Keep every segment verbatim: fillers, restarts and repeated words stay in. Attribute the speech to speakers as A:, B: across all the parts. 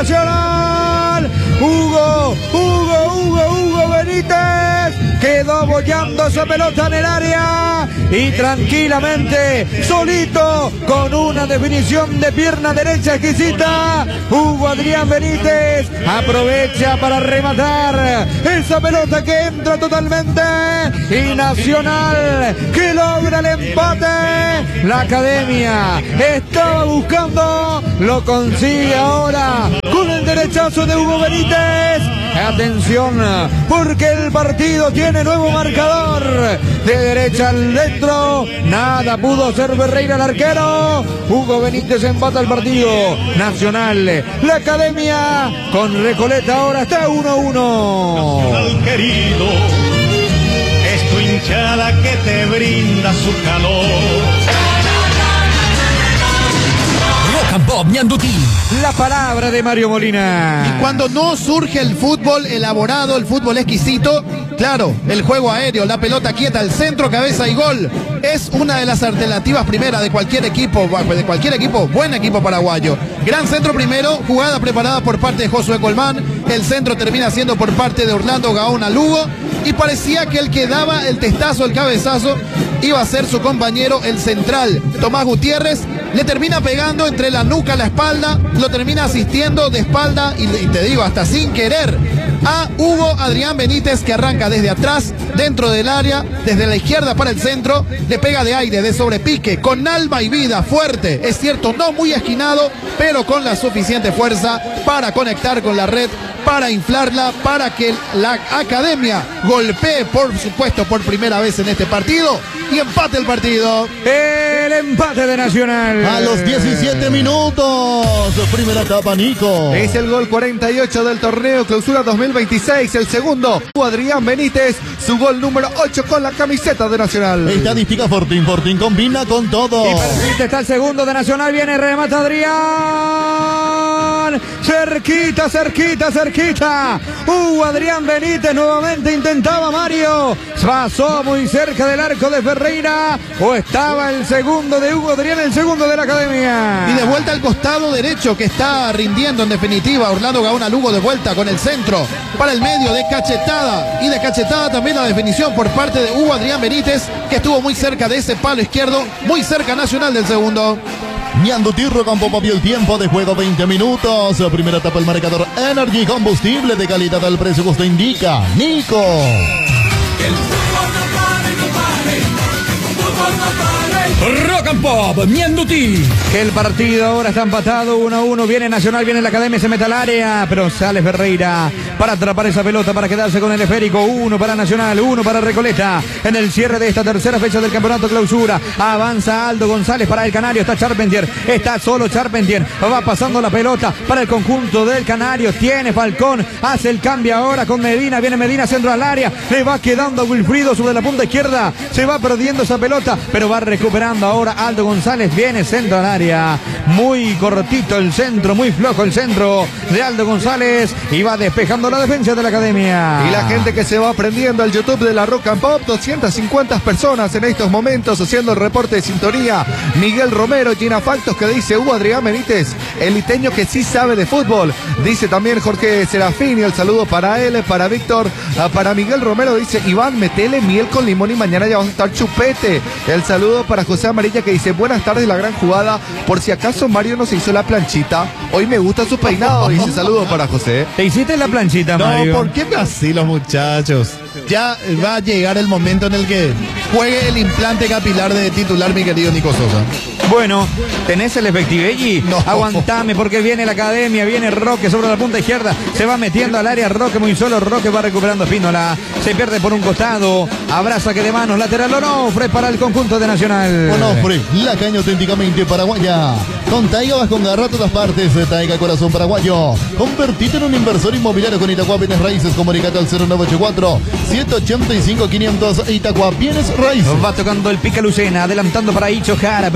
A: Nacional. Hugo, Hugo, Hugo, Hugo Benítez quedó bollando esa pelota en el área y tranquilamente, solito, con una definición de pierna derecha exquisita, Hugo Adrián Benítez aprovecha para rematar esa pelota que entra totalmente y Nacional que logra el empate. La Academia estaba buscando, lo consigue ahora con el derechazo de Hugo Benítez. Atención, porque el partido tiene nuevo marcador. De derecha al centro, nada pudo hacer Ferreira el arquero. Hugo Benítez empata el partido. Nacional, la Academia con Recoleta ahora está uno a uno.
B: Nacional querido, es tu hinchada que te brinda su calor.
C: Bob Ñandutí.
A: La palabra de Mario Molina.
D: Y cuando no surge el fútbol elaborado, el fútbol exquisito, claro, el juego aéreo, la pelota quieta, el centro, cabeza y gol, es una de las alternativas primeras de cualquier equipo, de cualquier equipo, buen equipo paraguayo. Gran centro primero, jugada preparada por parte de Josué Colmán, el centro termina siendo por parte de Orlando Gaona Lugo, y parecía que el que daba el testazo, el cabezazo, iba a ser su compañero, el central, Tomás Gutiérrez. Le termina pegando entre la nuca, la espalda, lo termina asistiendo de espalda y, y te digo, hasta sin querer, a Hugo Adrián Benítez, que arranca desde atrás, dentro del área, desde la izquierda para el centro, le pega de aire, de sobrepique, con alma y vida, fuerte, es cierto, no muy esquinado, pero con la suficiente fuerza para conectar con la red, para inflarla, para que la Academia golpee, por supuesto, por primera vez en este partido y empate el partido.
A: El empate de Nacional.
E: A los diecisiete minutos, primera etapa, Nico.
F: Es el gol cuarenta y ocho del torneo Clausura dos mil veintiséis. El segundo, Adrián Benítez, su gol número ocho con la camiseta de Nacional.
E: Estadística Fortín, Fortín combina con todo.
A: Y persiste, está el segundo de Nacional, viene, remata Adrián. Cerquita, cerquita, cerquita. Hugo Adrián Benítez nuevamente intentaba Mario. Pasó muy cerca del arco de Ferreira. O estaba el segundo de Hugo Adrián, el segundo de la Academia.
D: Y de vuelta al costado derecho, que está rindiendo en definitiva. Orlando Gaona Lugo de vuelta con el centro para el medio, de cachetada. Y de cachetada también la definición por parte de Hugo Adrián Benítez, que estuvo muy cerca de ese palo izquierdo, muy cerca Nacional del segundo.
E: Ñandutí Rocampo movió el tiempo de juego veinte minutos. Primera etapa, el marcador Energy, combustible de calidad al precio que usted indica. Nico.
C: El fútbol no pare, no pare. El fútbol no pare. Rock and Pop, Ñandutí.
A: Que el partido ahora está empatado uno a uno. Viene Nacional, viene la Academia, se mete al área, pero sale Ferreira para atrapar esa pelota, para quedarse con el esférico. Uno para Nacional, uno para Recoleta. En el cierre de esta tercera fecha del campeonato Clausura, avanza Aldo González para el Canario. Está Charpentier, está solo Charpentier. Va pasando la pelota para el conjunto del Canario. Tiene Falcón, hace el cambio ahora con Medina. Viene Medina, centro al área. Le va quedando a Wilfrido sobre la punta izquierda. Se va perdiendo esa pelota, pero va recuperando ahora Aldo González. Viene centro al área. Muy cortito el centro, muy flojo el centro de Aldo González. Y va despejando la defensa de la Academia.
F: Y la gente que se va prendiendo al YouTube de la Rock and Pop, doscientas cincuenta personas en estos momentos haciendo el reporte de sintonía. Miguel Romero, Gina Factos, que dice Hugo Adrián Benítez, el liteño que sí sabe de fútbol. Dice también Jorge Serafini, el saludo para él, para Víctor, para Miguel Romero, dice Iván, metele miel con limón y mañana ya vamos a estar chupete. El saludo para José Amarilla, que dice buenas tardes, la gran jugada, por si acaso Mario no se hizo la planchita, hoy me gusta su peinado, dice saludo para José.
A: ¿Te hiciste la planchita, Mario?
D: No, ¿por qué así los muchachos? Ya va a llegar el momento en el que juegue el implante capilar de titular mi querido Nico Sosa.
A: Bueno, ¿tenés el efectivelli?
D: No.
A: Aguantame, porque viene la Academia, viene Roque sobre la punta izquierda, se va metiendo al área Roque muy solo, Roque va recuperando Espínola, se pierde por un costado, abraza que de manos, lateral Onofre para el conjunto de Nacional.
E: Onofre, la caña auténticamente paraguaya. Con Taiga vas con garra a todas partes, Taiga corazón paraguayo. Convertite en un inversor inmobiliario con Itacua Bienes Raíces, comunicate al cero nueve ocho cuatro, siete ocho cinco, quinientos, Itacua Bienes Raíces.
A: Va tocando el pica Lucena, adelantando para Icho Jara, pero va retrocediendo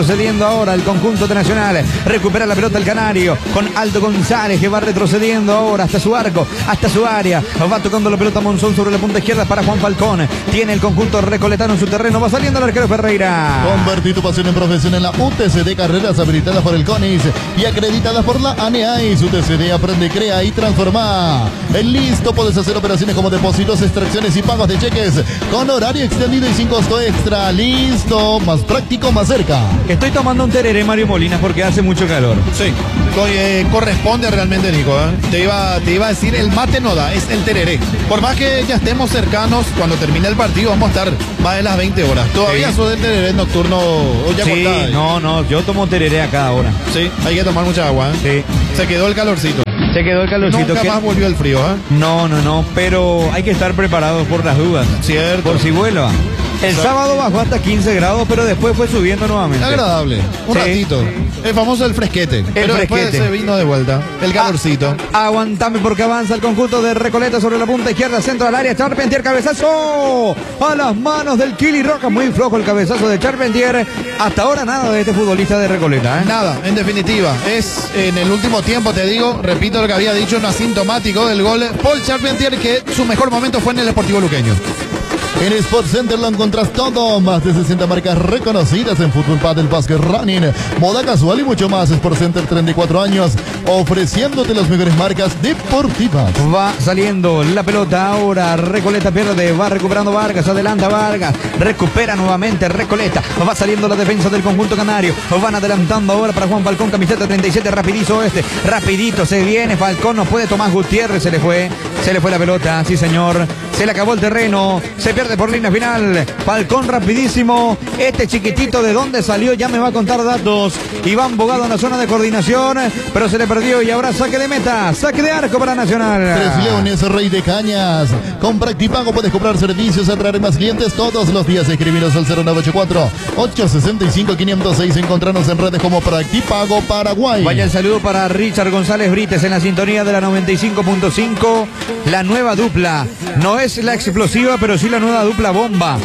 A: retrocediendo ahora el conjunto de Nacional. Recupera la pelota el Canario con Aldo González, que va retrocediendo ahora hasta su arco, hasta su área. Va tocando la pelota Monzón sobre la punta izquierda para Juan Falcón. Tiene el conjunto recoletano en su terreno. Va saliendo el arquero Ferreira.
E: Convertí tu pasión en profesión en la U T C D, carreras habilitadas por el CONIS y acreditadas por la A N A I. U T C D, aprende, crea y transforma. Listo, puedes hacer operaciones como depósitos, extracciones y pagos de cheques con horario extendido y sin costo extra. Listo, más práctico, más cerca.
A: Estoy tomando un tereré, Mario Molina, porque hace mucho calor.
D: Sí, eh, corresponde realmente, Nico. ¿eh? Te, iba, te iba a decir, el mate no da, es el tereré. Por más que ya estemos cercanos, cuando termine el partido vamos a estar más de las veinte horas. Todavía sí. Sos del tereré nocturno o ya
A: Sí,
D: cortada,
A: no, no, yo tomo tereré a cada hora.
D: Sí, hay que tomar mucha agua. ¿eh?
A: Sí.
D: Se quedó el calorcito.
A: Se quedó el calorcito.
D: Nunca
A: que...
D: más volvió el frío, ¿eh?
A: No, no, no, pero hay que estar preparados por las dudas.
D: Cierto.
A: Por si vuelva. El Exacto. sábado bajó hasta quince grados, pero después fue subiendo nuevamente.
D: Agradable, un sí. ratito. El famoso el fresquete. El pero fresquete. Después se vino de vuelta. El calorcito.
A: Ah, aguantame porque avanza el conjunto de Recoleta sobre la punta izquierda, centro al área. Charpentier, cabezazo a las manos del Kili Roca. Muy flojo el cabezazo de Charpentier. Hasta ahora nada de este futbolista de Recoleta. ¿eh?
D: Nada, en definitiva. Es en el último tiempo, te digo, repito lo que había dicho, un asintomático del gol. Paul Charpentier, que su mejor momento fue en el Sportivo Luqueño.
E: En Sport Center lo encontrás todo, más de sesenta marcas reconocidas en fútbol, pádel, básquet, running, moda casual y mucho más. Sport Center, treinta y cuatro años, ofreciéndote las mejores marcas deportivas.
A: Va saliendo la pelota ahora, Recoleta pierde, va recuperando Vargas, adelanta Vargas, recupera nuevamente Recoleta, va saliendo la defensa del conjunto canario, van adelantando ahora para Juan Falcón, camiseta treinta y siete, rapidito este, rapidito se viene Falcón, no puede, Tomás Gutiérrez se le fue, se le fue la pelota, sí señor, se le acabó el terreno, se pierde por línea final. Falcón rapidísimo. Este chiquitito de dónde salió ya me va a contar datos. Iván Bogado en la zona de coordinación, pero se le perdió y ahora saque de meta, saque de arco para Nacional.
E: Tres Leones, Rey de Cañas. Con Practipago puedes comprar servicios, atraer más clientes todos los días. Escribinos al cero nueve ocho cuatro, ocho seis cinco, cinco cero seis. Encontrarnos en redes como Practipago Paraguay.
A: Vaya el saludo para Richard González Brites en la sintonía de la noventa y cinco punto cinco. La nueva dupla. No es la explosiva, pero sí la nueva dupla bomba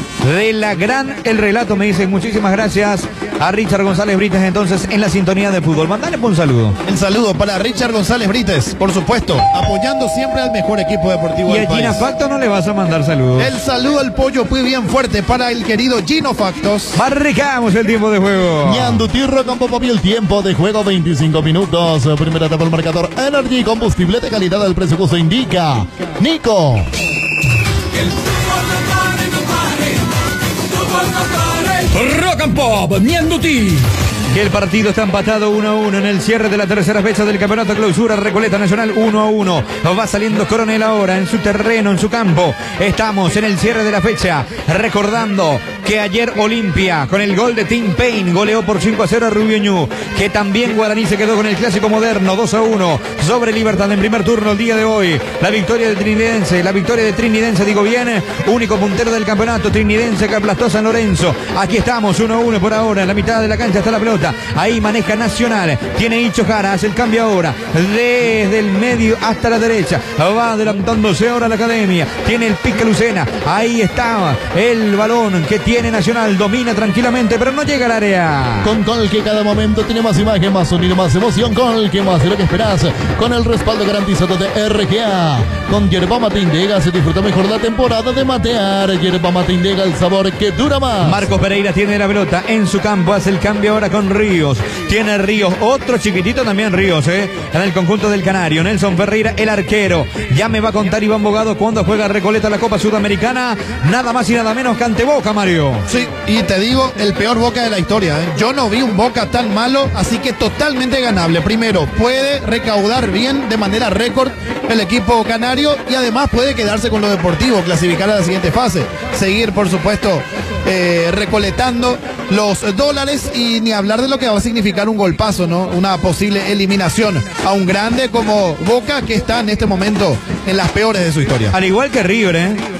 A: de la gran El Relato, me dicen. Muchísimas gracias a Richard González Brites, entonces en la sintonía de fútbol. Mandale un saludo.
D: El saludo para Richard González Brites, por supuesto, apoyando siempre al mejor equipo deportivo
A: y
D: del país.
A: Y a Gina Facto no le vas a mandar saludos.
D: El saludo al pollo fue bien fuerte para el querido Gino Factos.
A: Marcamos el tiempo de juego.
E: Ñandutirro con Popopi, el tiempo de juego veinticinco minutos. Primera etapa el marcador Energy, combustible de calidad al precio que se indica. Nico.
C: El fútbol no pare, no pare. Fútbol no pare. Rock and Pop, Ñandutí.
A: Que el partido está empatado uno a uno en el cierre de la tercera fecha del campeonato clausura. Recoleta Nacional uno a uno. Va saliendo Coronel ahora en su terreno, en su campo. Estamos en el cierre de la fecha. Recordando que ayer Olimpia, con el gol de Tim Payne, goleó por cinco a cero a Rubio Ñu. Que también Guaraní se quedó con el clásico moderno dos a uno sobre Libertad en primer turno el día de hoy. La victoria de Trinidense, la victoria de Trinidense, digo bien, único puntero del campeonato. Trinidense que aplastó a San Lorenzo. Aquí estamos uno a uno por ahora. En la mitad de la cancha está la pelota. Ahí maneja Nacional. Tiene Icho Jara. Hace el cambio ahora. Desde el medio hasta la derecha. Va adelantándose ahora la academia. Tiene el pique Lucena. Ahí estaba el balón que tiene Nacional. Domina tranquilamente, pero no llega al área.
E: Con Col, que cada momento tiene más imagen, más sonido, más emoción. Col, que más de lo que esperas. Con el respaldo garantizado de R G A. Con Yerba Mate Indega se disfruta mejor la temporada de matear. Yerba Mate Indega, el sabor que dura más.
A: Marcos Pereira tiene la pelota en su campo. Hace el cambio ahora con Ríos. Tiene Ríos, otro chiquitito también Ríos, ¿eh? En el conjunto del Canario. Nelson Ferreira, el arquero. Ya me va a contar Iván Bogado cuando juega Recoleta la Copa Sudamericana. Nada más y nada menos que ante Boca, Mario.
D: Sí, y te digo, el peor Boca de la historia, ¿eh? Yo no vi un Boca tan malo, así que totalmente ganable. Primero, puede recaudar bien de manera récord el equipo canario y además puede quedarse con lo deportivo, clasificar a la siguiente fase. Seguir, por supuesto, eh, recoletando los dólares y ni hablar de lo que va a significar un golpazo, ¿no? Una posible eliminación a un grande como Boca, que está en este momento en las peores de su historia.
A: Al igual que River, ¿eh?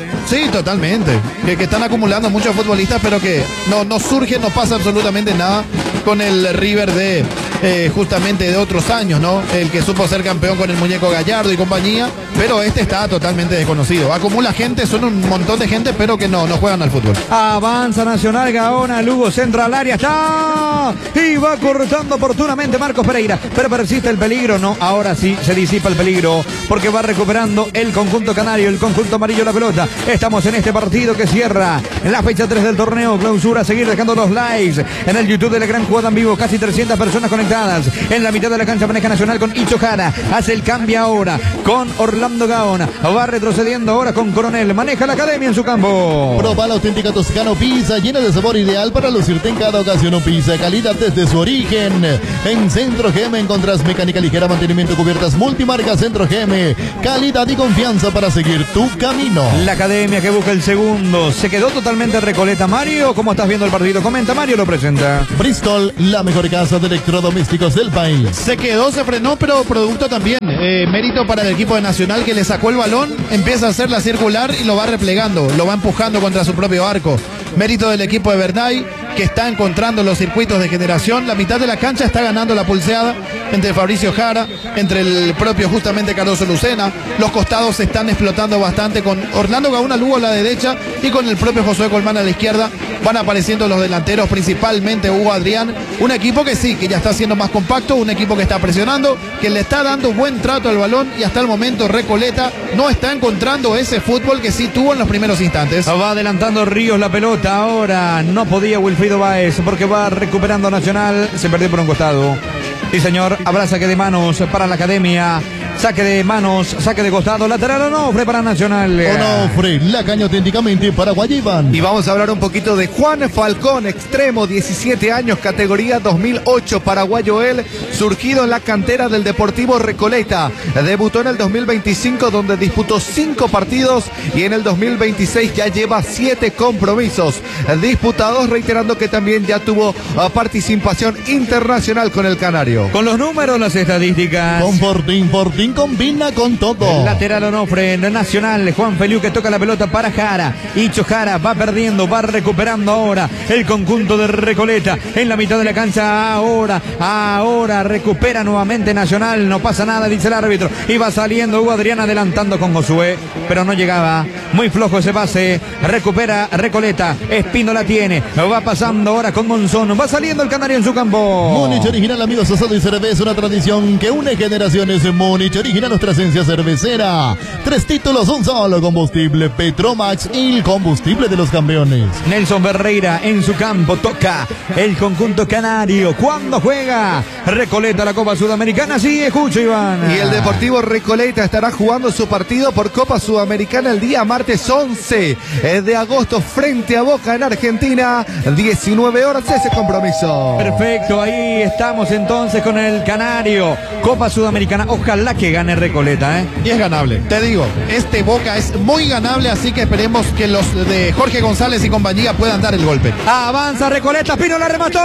D: Sí, totalmente. Que, que están acumulando muchos futbolistas, pero que no, no surge, no pasa absolutamente nada con el River de eh, justamente de otros años, ¿no? El que supo ser campeón con el muñeco Gallardo y compañía, pero este está totalmente desconocido. Acumula gente, son un montón de gente, pero que no, no juegan al fútbol.
A: Avanza Nacional, Gaona, Lugo, centro al área, está. Y va cortando oportunamente Marcos Pereira. Pero persiste el peligro, no, ahora sí se disipa el peligro, porque va recuperando el conjunto canario, el conjunto amarillo la pelota. Estamos en este partido que cierra en la fecha tres del torneo clausura. Seguir dejando los likes en el YouTube de la Gran Jugada en vivo. Casi trescientas personas conectadas. En la mitad de la cancha maneja Nacional con Icho Jara. Hace el cambio ahora con Orlando Gaona. Va retrocediendo ahora con Coronel. Maneja la academia en su campo.
E: Proba la auténtica Toscano Pizza, llena de sabor ideal para lucirte en cada ocasión. Un pizza de calidad desde su origen. En Centro G M encontrás mecánica ligera, mantenimiento, cubiertas multimarca. Centro G M, calidad y confianza para seguir tu camino.
A: La academia que busca el segundo. Se quedó totalmente Recoleta. Mario, ¿cómo estás viendo el partido? Comenta, Mario lo presenta.
E: Bristol, la mejor casa de electrodomésticos del país.
D: Se quedó, se frenó, pero producto también. Eh, mérito para el equipo de Nacional que le sacó el balón, empieza a hacer la circular y lo va replegando, lo va empujando contra su propio arco. Mérito del equipo de Bernay, que está encontrando los circuitos de generación. La mitad de la cancha está ganando la pulseada entre Fabricio Jara, entre el propio justamente Cardoso Lucena. Los costados se están explotando bastante con Orlando Gauna Lugo a la derecha y con el propio Josué Colmán a la izquierda. Van apareciendo los delanteros, principalmente Hugo Adrián. Un equipo que sí, que ya está siendo más compacto, un equipo que está presionando, que le está dando buen trato al balón y hasta el momento Recoleta no está encontrando ese fútbol que sí tuvo en los primeros instantes.
A: Va adelantando Ríos la pelota. Ahora no podía Wilfrido Báez porque va recuperando Nacional. Se perdió por un costado. Sí, señor. Habrá saque de manos para la academia. Saque de manos, saque de costado, lateral Onofre para Nacional.
E: Onofre, la caña auténticamente para Guayibán.
F: Y vamos a hablar un poquito de Juan Falcón, extremo, diecisiete años, categoría dos mil ocho, paraguayo él, surgido en la cantera del Deportivo Recoleta. Debutó en el dos mil veinticinco donde disputó cinco partidos y en el dos mil veintiséis ya lleva siete compromisos disputados, reiterando que también ya tuvo uh, participación internacional con el Canario.
A: Con los números, las estadísticas.
E: Con Fortín, Fortín combina con todo.
A: El lateral Onofre, Nacional, Juan Feliu que toca la pelota para Jara. Icho Jara va perdiendo, va recuperando ahora el conjunto de Recoleta en la mitad de la cancha. Ahora, ahora recupera nuevamente Nacional. No pasa nada, dice el árbitro. Y va saliendo Hugo Adrián adelantando con Josué, pero no llegaba. Muy flojo ese pase. Recupera Recoleta. Espino la tiene. Va pasando ahora con Monzón. Va saliendo el Canario en su campo.
E: Múnich Original, amigos, asado y cerveza, una tradición que une generaciones. Múnich Original, nuestra esencia cervecera. Tres títulos, un solo combustible. Petromax, el combustible de los campeones.
A: Nelson Ferreira en su campo toca el conjunto canario. ¿Cuándo juega Recoleta la Copa Sudamericana? Sí, escucho, Iván.
F: Y el Deportivo Recoleta estará jugando su partido por Copa Sudamericana el día martes once de agosto frente a Boca en Argentina. diecinueve horas ese compromiso.
A: Perfecto, ahí estamos entonces con el Canario. Copa Sudamericana. Ojalá que gane Recoleta, ¿eh?
D: Y es ganable. Te digo, este Boca es muy ganable, así que esperemos que los de Jorge González y compañía puedan dar el golpe.
A: Avanza Recoleta, Pino la remató.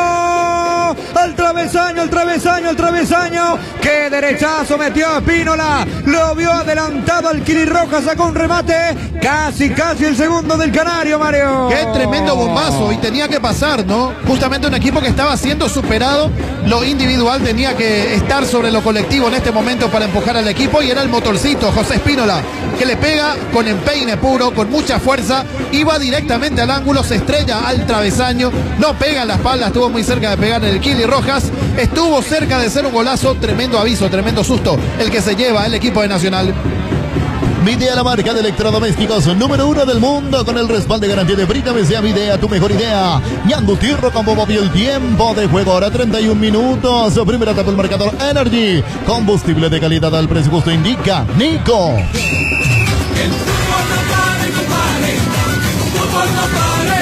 A: Al travesaño, al travesaño, al travesaño. Qué derechazo metió a Pínola. Lo vio adelantado al Kili Rojas, sacó un remate. Casi, casi el segundo del Canario, Mario.
D: Qué tremendo bombazo. Y tenía que pasar, ¿no? Justamente un equipo que estaba siendo superado. Lo individual tenía que estar sobre lo colectivo en este momento para empujar al equipo. Y era el motorcito, José Espínola, que le pega con empeine puro, con mucha fuerza. Iba directamente al ángulo, se estrella al travesaño. No pega en la espalda, estuvo muy cerca de pegar en el Kili Rojas. Estuvo cerca de ser un golazo. Tremendo aviso, tremendo susto el que se lleva el equipo de Nacional.
E: Midea, la marca de electrodomésticos número uno del mundo, con el respaldo de garantía de Brita. Sea Midea, tu mejor idea. Ñandu Tirro con Bobovi, el tiempo de juego ahora treinta y un minutos. Primera etapa del marcador Energy. Combustible de calidad al precio justo, indica Nico.
C: El fútbol no pare, compadre. El fútbol no pare.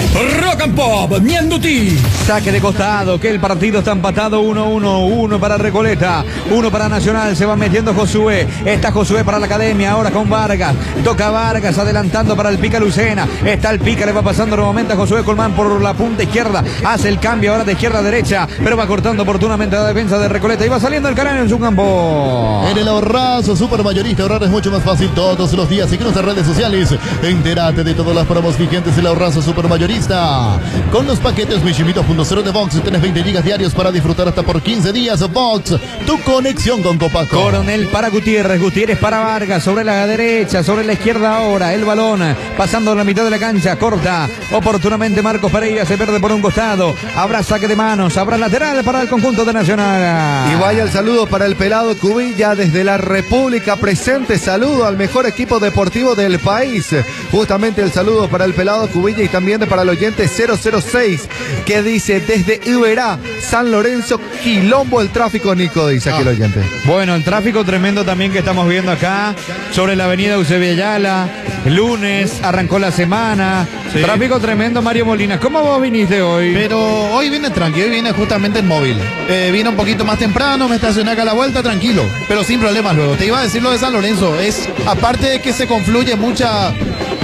C: Rock and Pop, Mianduti.
A: Saque de costado, que el partido está empatado uno uno, uno para Recoleta, uno para Nacional, se va metiendo Josué, está Josué para la Academia, ahora con Vargas, toca Vargas, adelantando para el Pica Lucena, está el Pica, le va pasando nuevamente a Josué Colmán por la punta izquierda, hace el cambio ahora de izquierda a derecha, pero va cortando oportunamente la defensa de Recoleta y va saliendo el Canario en su campo.
E: En el ahorrazo supermayorista, ahorrar es mucho más fácil todos los días. Síguenos en redes sociales, entérate de todas las promos vigentes del ahorrazo supermayorista. Con los paquetes Mishimito punto cero de Vox tenés veinte gigas diarios para disfrutar hasta por quince días. Vox, tu conexión con Copaco.
A: Coronel para Gutiérrez, Gutiérrez para Vargas, sobre la derecha, sobre la izquierda ahora, el balón, pasando la mitad de la cancha, corta, oportunamente Marcos Pereira, se pierde por un costado, habrá saque de manos, habrá lateral para el conjunto de Nacional.
F: Y vaya el saludo para el pelado Cubilla desde la República presente, saludo al mejor equipo deportivo del país, justamente el saludo para el pelado Cubilla y también para el oyente cero cero seis que dice desde Iberá, San Lorenzo, quilombo el tráfico, Nico, dice aquí el oyente.
A: Bueno, el tráfico tremendo también que estamos viendo acá sobre la avenida Eusebio Ayala, lunes, arrancó la semana, sí. Tráfico tremendo, Mario Molina, ¿cómo vos viniste hoy?
D: Pero hoy viene tranquilo, hoy viene justamente en móvil, eh, vine un poquito más temprano, me estacioné acá a la vuelta, tranquilo, pero sin problemas luego. Te iba a decir lo de San Lorenzo, es aparte de que se confluye mucha...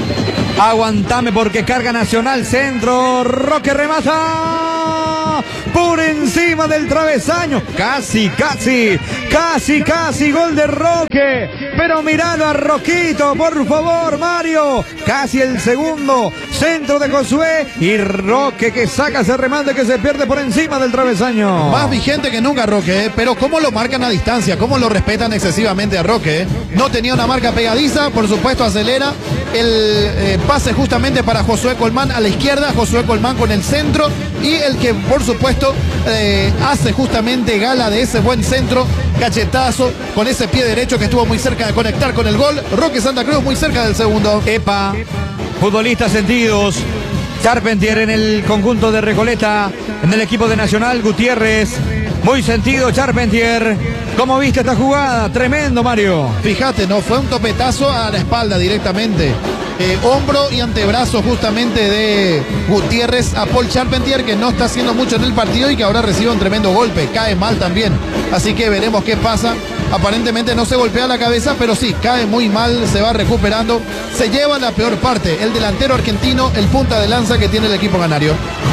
A: Aguantame porque carga Nacional, centro, Roque remata por encima del travesaño, casi, casi, casi, casi, gol de Roque, pero miralo a Roquito, por favor, Mario, casi el segundo, centro de Josué y Roque que saca ese remate que se pierde por encima del travesaño.
D: Más vigente que nunca Roque, ¿eh? Pero cómo lo marcan a distancia, cómo lo respetan excesivamente a Roque, ¿eh? No tenía una marca pegadiza, por supuesto acelera, el eh, pase justamente para Josué Colmán a la izquierda, Josué Colmán con el centro y el que por supuesto eh, hace justamente gala de ese buen centro, cachetazo con ese pie derecho que estuvo muy cerca de conectar con el gol, Roque Santa Cruz muy cerca del segundo.
A: Epa, futbolistas sentidos, Charpentier en el conjunto de Recoleta, en el equipo de Nacional, Gutiérrez, muy sentido Charpentier. ¿Cómo viste esta jugada? Tremendo, Mario.
D: Fíjate, no fue un topetazo a la espalda directamente. Eh, hombro y antebrazo justamente de Gutiérrez a Paul Charpentier, que no está haciendo mucho en el partido y que ahora recibe un tremendo golpe. Cae mal también. Así que veremos qué pasa. Aparentemente no se golpea la cabeza, pero sí, cae muy mal, se va recuperando. Se lleva la peor parte. El delantero argentino, el punta de lanza que tiene el equipo canario.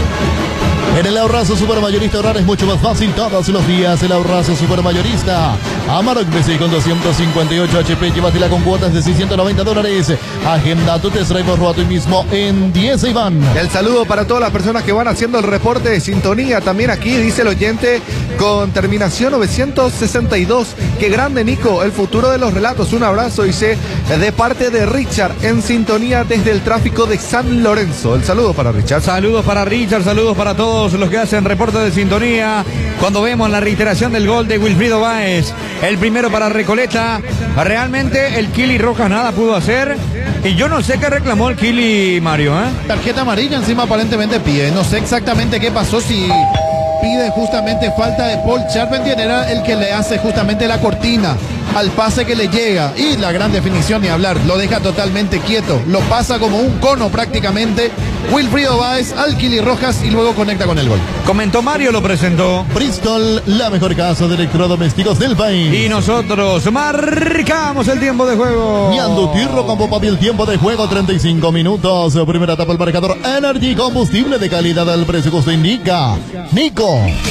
E: En el ahorrazo supermayorista ahorrar es mucho más fácil todos los días. El ahorrazo supermayorista. Amarok B C con doscientos cincuenta y ocho H P. Llévatela con cuotas de seiscientos noventa dólares. Agenda tu test drive por hoy mismo en diez, Iván.
F: El saludo para todas las personas que van haciendo el reporte de sintonía. También aquí dice el oyente con terminación novecientos sesenta y dos. Qué grande, Nico. El futuro de los relatos. Un abrazo, dice, de parte de Richard en sintonía desde el tráfico de San Lorenzo. El saludo para Richard.
A: Saludos para Richard, saludos para todos los que hacen reporte de sintonía. Cuando vemos la reiteración del gol de Wilfrido Báez, el primero para Recoleta, realmente el Kili Rojas nada pudo hacer. Y yo no sé qué reclamó el Kili, Mario, ¿eh?
D: Tarjeta amarilla encima aparentemente pide. No sé exactamente qué pasó, si pide justamente falta de Paul Charpentier, era el que le hace justamente la cortina al pase que le llega, y la gran definición ni hablar, lo deja totalmente quieto, lo pasa como un cono prácticamente Wilfrido Báez al Kili Rojas y luego conecta con el gol.
A: Comentó Mario, lo presentó
E: Bristol, la mejor casa de electrodomésticos del país.
A: Y nosotros marcamos el tiempo de juego.
E: Mianduti, Rock and Pop, el tiempo de juego treinta y cinco minutos. Primera etapa el marcador Energy, combustible de calidad al precio que usted indica. Nico.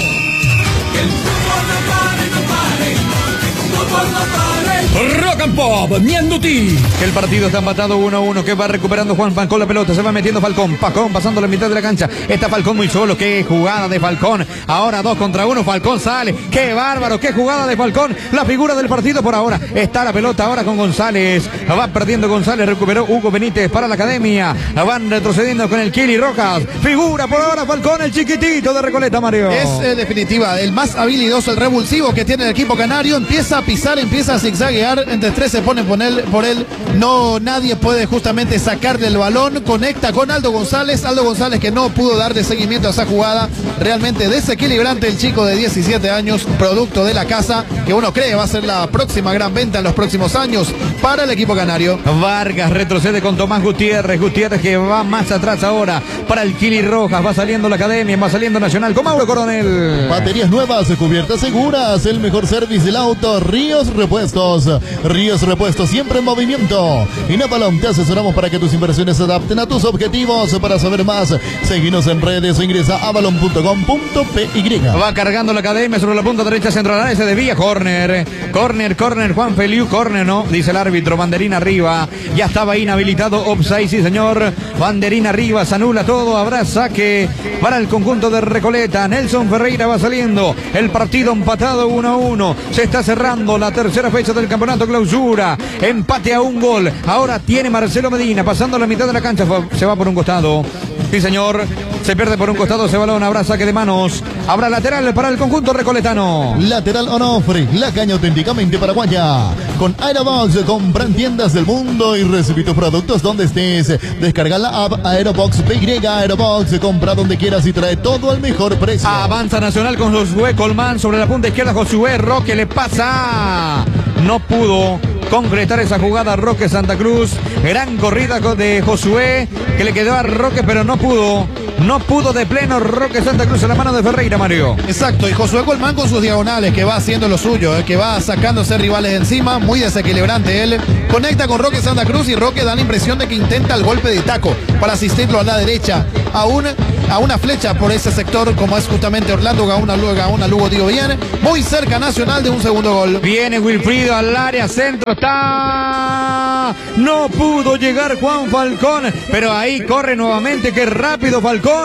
C: El fútbol no pare, no pare. El fútbol no pare. Rock and Pop, Mianduti.
A: El partido está empatado uno a uno, que va recuperando Juan Falcón la pelota, se va metiendo Falcón, Falcón pasando la mitad de la cancha, está Falcón muy solo, qué jugada de Falcón, ahora dos contra uno, Falcón sale, qué bárbaro, qué jugada de Falcón, la figura del partido por ahora, está la pelota ahora con González, va perdiendo González, recuperó Hugo Benítez para la Academia, van retrocediendo con el Kili Rojas, figura por ahora Falcón, el chiquitito de Recoleta, Mario.
D: Es eh, definitiva, el más habilidoso, el revulsivo que tiene el equipo canario, empieza a pisar, empieza a zigzaguear entre jugadores, tres se ponen por él, por él, no, nadie puede justamente sacarle el balón, conecta con Aldo González, Aldo González que no pudo darle seguimiento a esa jugada, realmente desequilibrante el chico de diecisiete años, producto de la casa, que uno cree va a ser la próxima gran venta en los próximos años para el equipo canario.
A: Vargas retrocede con Tomás Gutiérrez, Gutiérrez que va más atrás ahora para el Kili Rojas, va saliendo la academia, va saliendo Nacional con Mauro Coronel.
E: Baterías nuevas, cubiertas seguras, el mejor servicio del auto, Ríos Repuestos. Ríos Repuestos siempre en movimiento. Y Napalm, te asesoramos para que tus inversiones se adapten a tus objetivos. Para saber más, seguinos en redes o ingresa a avalon punto com punto p y.
A: Va cargando la academia sobre la punta derecha central, se desvía, córner, córner, córner, Juan Feliu, córner, no, dice el árbitro, banderín arriba, ya estaba inhabilitado, offside, sí señor, banderín arriba, se anula todo, habrá saque para el conjunto de Recoleta. Nelson Ferreira va saliendo, el partido empatado uno a uno, se está cerrando la tercera fecha del campeonato clausura, empate a un gol, ahora tiene Marcelo Medina, pasando la mitad de la cancha, se va por un costado, sí señor, se pierde por un costado ese balón, habrá saque de manos, habrá lateral para el conjunto recoletano.
E: Lateral Onofre, la caña auténticamente paraguaya. Con Aerobox, compra en tiendas del mundo y recibí tus productos donde estés. Descarga la app Aerobox P Y, Aerobox, compra donde quieras y trae todo al mejor precio.
A: Avanza Nacional con Josué Colmán sobre la punta izquierda, Josué Roque le pasa. No pudo concretar esa jugada Roque Santa Cruz. Gran corrida de Josué que le quedó a Roque, pero no pudo. No pudo de pleno Roque Santa Cruz en la mano de Ferreira, Mario.
D: Exacto, y Josué Colmán con sus diagonales, que va haciendo lo suyo, eh, que va sacándose rivales de encima, muy desequilibrante él. Conecta con Roque Santa Cruz y Roque da la impresión de que intenta el golpe de taco para asistirlo a la derecha, a, un, a una flecha por ese sector, como es justamente Orlando Gauna, Gauna Lugo, digo bien. Muy cerca Nacional de un segundo gol.
A: Viene Wilfrido al área, centro, está... No pudo llegar Juan Falcón, pero ahí corre nuevamente, qué rápido Falcón.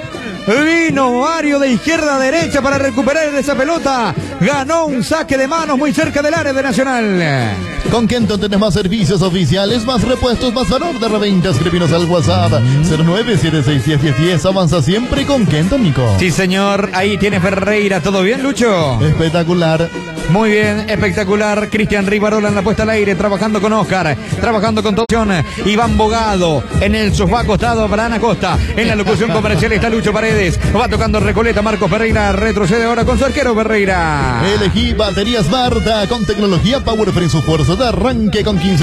A: Vino Mario de izquierda a derecha para recuperar esa pelota. Ganó un saque de manos muy cerca del área de Nacional.
E: Con Kenton tenés más servicios oficiales, más repuestos, más valor de reventa. Escribinos al WhatsApp cero nueve siete seis diez diez diez. Avanza siempre con Kenton, Nico.
A: Sí, señor. Ahí tiene Ferreira. ¿Todo bien, Lucho?
E: Espectacular.
A: Muy bien, espectacular. Cristian Rivarola en la puesta al aire, trabajando con Oscar, trabajando con Toción. Iván Bogado en el sofá acostado para Ana Costa. En la locución comercial está Lucho Paredes. Va tocando Recoleta, Marcos Ferreira. Retrocede ahora con su arquero Ferreira.
E: Elegí baterías Barda con tecnología Power Free, su fuerza de arranque con quince